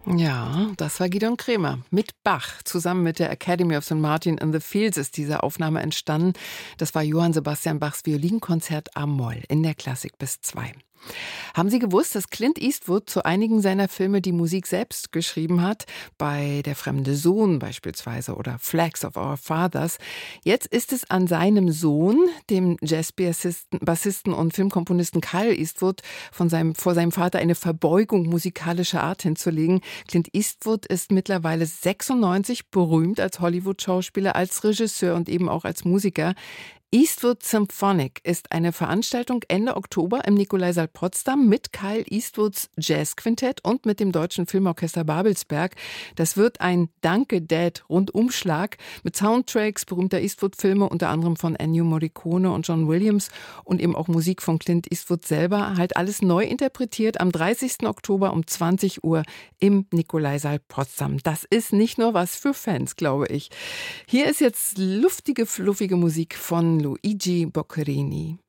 Ja, das war Gidon Kremer mit Bach. Zusammen mit der Academy of St. Martin in the Fields ist diese Aufnahme entstanden. Das war Johann Sebastian Bachs Violinkonzert A-Moll in der Klassik bis 2. Haben Sie gewusst, dass Clint Eastwood zu einigen seiner Filme die Musik selbst geschrieben hat? Bei Der fremde Sohn beispielsweise oder Flags of Our Fathers. Jetzt ist es an seinem Sohn, dem Jazzbassisten und Filmkomponisten Kyle Eastwood, vor seinem Vater eine Verbeugung musikalischer Art hinzulegen. Clint Eastwood ist mittlerweile 96, berühmt als Hollywood-Schauspieler, als Regisseur und eben auch als Musiker. Eastwood Symphonic ist eine Veranstaltung Ende Oktober im Nikolaisaal Potsdam mit Kyle Eastwoods Jazzquintett und mit dem Deutschen Filmorchester Babelsberg. Das wird ein Danke Dad Rundumschlag mit Soundtracks berühmter Eastwood-Filme, unter anderem von Ennio Morricone und John Williams und eben auch Musik von Clint Eastwood selber. Halt alles neu interpretiert am 30. Oktober um 20 Uhr im Nikolaisaal Potsdam. Das ist nicht nur was für Fans, glaube ich. Hier ist jetzt luftige, fluffige Musik von Luigi Boccherini.